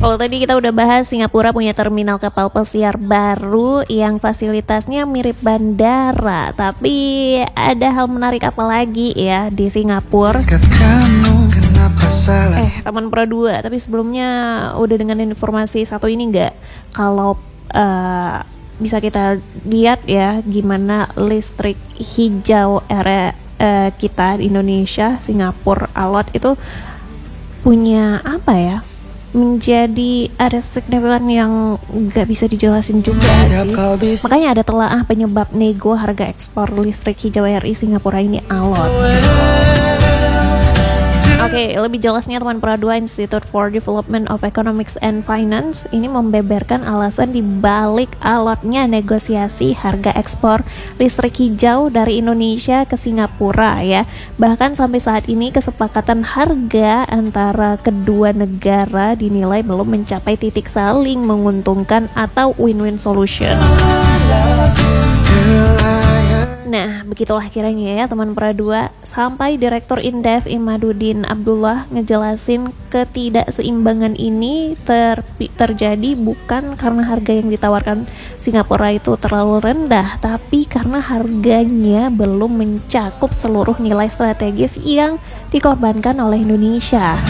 Kalau tadi kita udah bahas Singapura punya terminal kapal pesiar baru yang fasilitasnya mirip bandara, tapi ada hal menarik apa lagi ya di Singapura? Taman Pura 2, tapi sebelumnya udah dengan informasi satu ini nggak? Kalau bisa kita lihat ya gimana listrik hijau area kita di Indonesia, Singapura, Alot itu punya apa ya? Menjadi ada signifikan yang nggak bisa dijelasin juga sih. Makanya ada telaah penyebab nego harga ekspor listrik hijau RI Singapura ini alot. Oke, lebih jelasnya Taman Pura 2 Institute for Development of Economics and Finance ini membeberkan alasan di balik alotnya negosiasi harga ekspor listrik hijau dari Indonesia ke Singapura ya. Bahkan sampai saat ini kesepakatan harga antara kedua negara dinilai belum mencapai titik saling menguntungkan atau win-win solution. Nah, begitulah kiranya ya Taman Pura 2. Sampai Direktur Indef Imaduddin Abdullah ngejelasin ketidakseimbangan ini terjadi bukan karena harga yang ditawarkan Singapura itu terlalu rendah, tapi karena harganya belum mencakup seluruh nilai strategis yang dikorbankan oleh Indonesia.